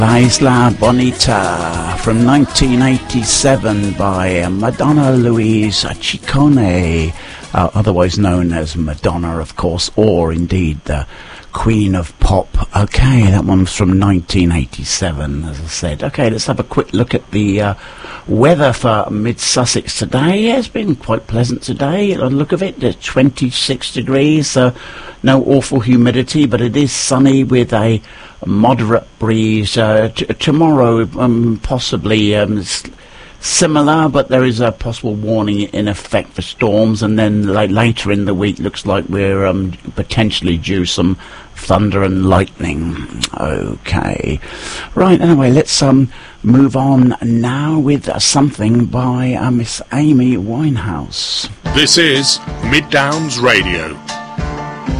La Isla Bonita from 1987 by Madonna Louise Ciccone, otherwise known as Madonna, of course, or indeed the Queen of Pop. Okay, that one's from 1987, as I said. Okay, let's have a quick look at the weather for Mid-Sussex today. Yeah, it's been quite pleasant today. On the look of it, it's 26 degrees, no awful humidity, but it is sunny with a moderate breeze. Tomorrow, possibly similar, but there is a possible warning in effect for storms, and then later in the week looks like we're potentially due some thunder and lightning. Okay, right, anyway, let's move on now with something by Miss Amy Winehouse. This is Mid Downs Radio.